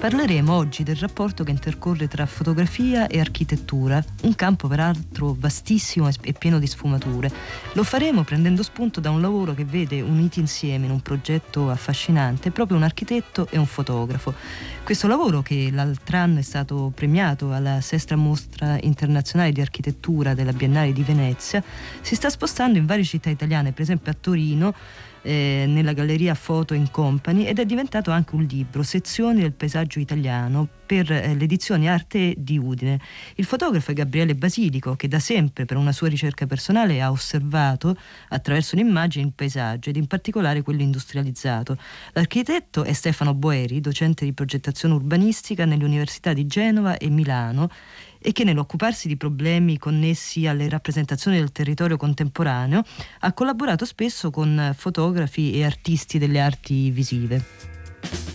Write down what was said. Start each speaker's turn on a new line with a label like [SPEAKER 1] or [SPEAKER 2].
[SPEAKER 1] Parleremo oggi del rapporto che intercorre tra fotografia e architettura, un campo peraltro vastissimo e pieno di sfumature. Lo faremo prendendo spunto da un lavoro che vede uniti insieme in un progetto affascinante proprio un architetto e un fotografo. Questo lavoro, che l'altro anno è stato premiato alla 6ª Mostra Internazionale di Architettura della Biennale di Venezia, si sta spostando in varie città italiane, per esempio a Torino, nella galleria Photo in Company, ed è diventato anche un libro, Sezioni del paesaggio italiano, per l'edizione Arte di Udine. Il fotografo è Gabriele Basilico, che da sempre per una sua ricerca personale ha osservato attraverso un'immagine il paesaggio ed in particolare quello industrializzato. L'architetto è Stefano Boeri, docente di progettazione urbanistica nelle università di Genova e Milano, e che nell'occuparsi di problemi connessi alle rappresentazioni del territorio contemporaneo ha collaborato spesso con fotografi e artisti delle arti visive.